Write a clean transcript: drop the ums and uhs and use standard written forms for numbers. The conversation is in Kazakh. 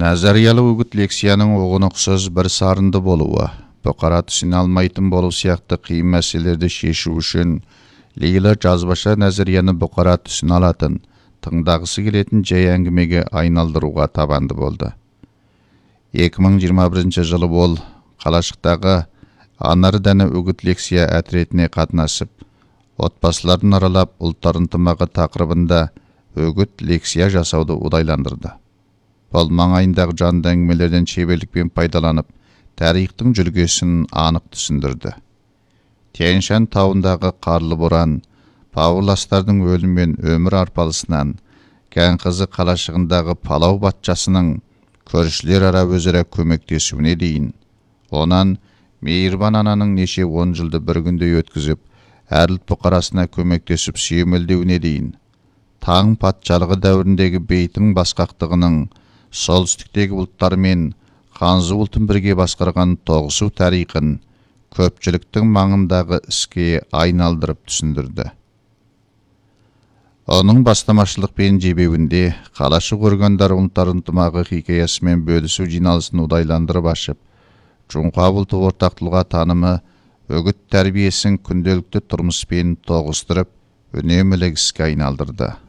Назариялы үгіт лекцияның оғынықсыз бір сарынды болуы, бұқара түсіне алмайтын болу сияқты қиын мәселелерді шешу үшін Лейла жазбаша назарияны бұқара түсіне алатын, тыңдағысы келетін жай әңгімеге айналдыруға табанды болды. 2021 жылы ол Қалашықтағы Анар дәні үгіт лекция әтіретіне қатынасып, отбасыларын аралап ұлттар ынтымағы тақырыбында үгіт лекция жасауды удайландырды. Бұл маңайындағы жанды әңгімелерден шеберлікпен пайдаланып, тарихтың жүргесін анық түсіндірді. Тянь-Шань тауындағы қарлы боран, Павластардың өліммен өмір арпалысынан, Кәңқызы қалашығындағы палау батчасының көршілер ара өзара көмектесуіне дейін, онан мейірбан ананың неше 10 жылды бір күнде өткізіп, әрліт бұқарасына көмектесіп сүйемелдеуіне дейін, таң патшалығы дәуіріндегі бейтің басқақтығының солтүстіктегі ұлттармен Ханзу ұлтын бірге басқарған тоғысу тарихын көпшіліктің маңындағы іске айналдырып түсіндірді. Оның бастамашылықпен жебеуінде қалашық өргендар ұлттар ынтымағы хикаясымен бөлісу жиналысын удайландырып ашып, Жоңқа ұлты ортақтылға танымы үгіт тәрбиесін күнделікті тұрмыспен тоғыстырып, үнемілік іске айналдырды.